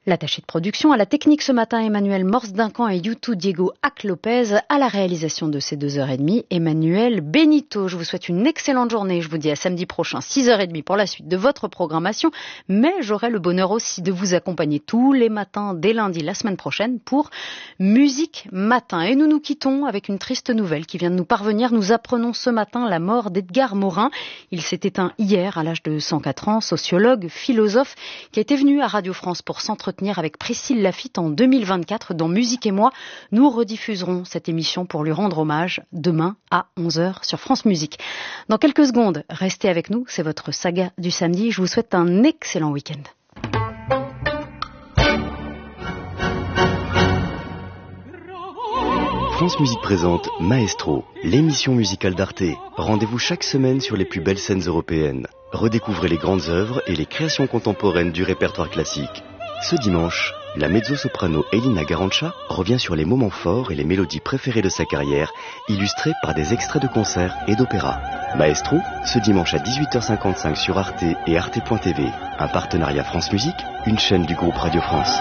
L'attaché de production à la technique ce matin, Emmanuel Morse-Duncan et YouTube Diego Ac-Lopez. À la réalisation de ces 2h30, Emmanuel Benito. Je vous souhaite une excellente journée. Je vous dis à samedi prochain, 6h30 pour la suite de votre programmation. Mais j'aurai le bonheur aussi de vous accompagner tous les matins dès lundi la semaine prochaine pour Musique Matin. Et nous nous quittons avec une triste nouvelle qui vient de nous parvenir. Nous apprenons ce matin la mort d'Edgar Morin. Il s'est éteint hier à l'âge de 104 ans, sociologue, philosophe, qui était venu à Radio France pour s'entretenir avec Priscille Laffitte en 2024 dans Musique et moi. Nous rediffuserons cette émission pour lui rendre hommage demain à 11h sur France Musique. Dans quelques secondes, restez avec nous, c'est votre saga du samedi. Je vous souhaite un excellent week-end. France Musique présente Maestro, l'émission musicale d'Arte. Rendez-vous chaque semaine sur les plus belles scènes européennes. Redécouvrez les grandes œuvres et les créations contemporaines du répertoire classique. Ce dimanche, la mezzo-soprano Elina Garancha revient sur les moments forts et les mélodies préférées de sa carrière, illustrées par des extraits de concerts et d'opéra. Maestro, ce dimanche à 18h55 sur Arte et Arte.tv. Un partenariat France Musique, une chaîne du groupe Radio France.